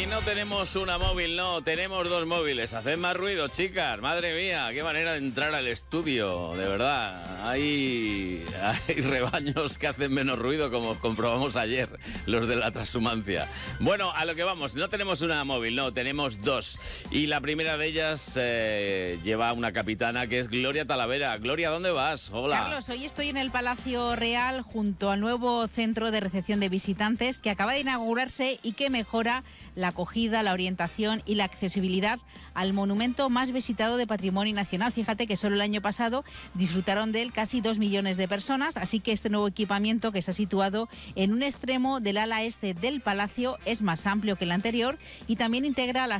no tenemos una móvil, no, tenemos dos móviles. Haced más ruido, chicas. Madre mía, qué manera de entrar al estudio, de verdad. Hay rebaños que hacen menos ruido, como comprobamos ayer, los de la transhumancia. Bueno, a lo que vamos, no tenemos una móvil, no, tenemos dos. Y la primera de ellas lleva una capitana que es Gloria Talavera. Gloria, ¿dónde vas? Hola. Carlos, hoy estoy en el Palacio Real junto al nuevo centro de recepción de visitantes que acaba de inaugurarse y que mejora la acogida, la orientación y la accesibilidad al monumento más visitado de Patrimonio Nacional. Fíjate que solo el año pasado disfrutaron de él casi 2 millones de personas, así que este nuevo equipamiento, que está situado en un extremo del ala este del palacio, es más amplio que el anterior y también integra las